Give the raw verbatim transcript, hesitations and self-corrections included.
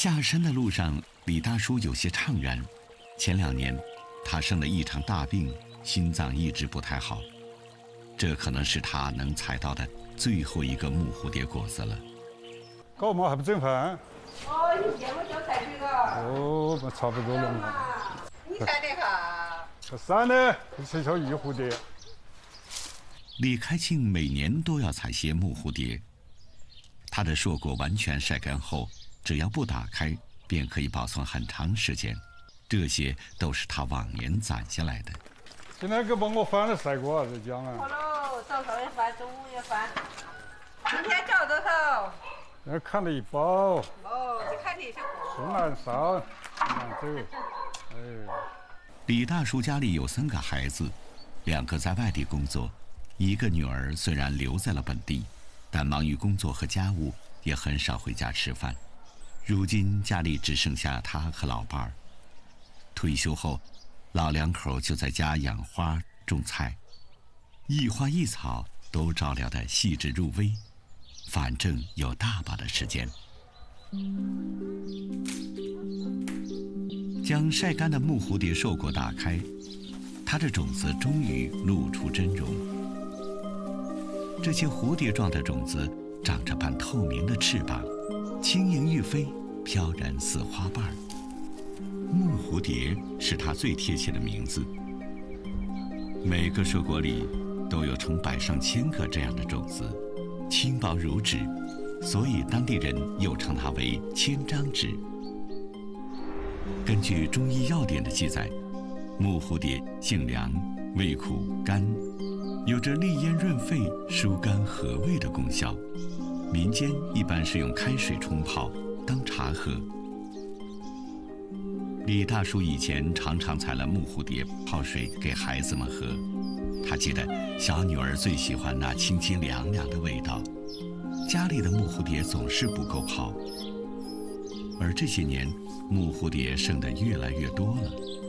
下山的路上，李大叔有些怅然。前两年，他生了一场大病，心脏一直不太好。这可能是他能采到的最后一个木蝴蝶果子了。 搞嘛还不整饭？ 哦，你见我就在这个。 哦，那差不多了。 你看这哈。 这山呢，是条玉蝴蝶。 李开庆每年都要采些木蝴蝶，它的硕果完全晒干后，只要不打开，便可以保存很长时间。这些都是他往年攒下来的。 今天给帮我翻了晒过啊，这姜啊。 好喽，早上也翻，中午也翻，今天找着头。 那看了一包。 哦，这看的是过。 东南上，西南走。哎。 李大叔家里有三个孩子，两个在外地工作，一个女儿虽然留在了本地，但忙于工作和家务，也很少回家吃饭。如今家里只剩下他和老伴儿。退休后，老两口就在家养花种菜，一花一草都照料得细致入微，反正有大把的时间。将晒干的木蝴蝶硕果打开，它的种子终于露出真容。这些蝴蝶状的种子长着半透明的翅膀，轻盈欲飞，飘然似花瓣儿。木蝴蝶是它最贴切的名字。每个硕果里都有成百上千个这样的种子，轻薄如纸，所以当地人又称它为千张纸。根据中医药典的记载，木蝴蝶性凉，味苦甘，有着利咽润肺、疏肝和胃的功效。民间一般是用开水冲泡当茶喝。李大叔以前常常采了木蝴蝶泡水给孩子们喝，他记得小女儿最喜欢那清清凉凉的味道。家里的木蝴蝶总是不够泡，而这些年木蝴蝶生得越来越多了。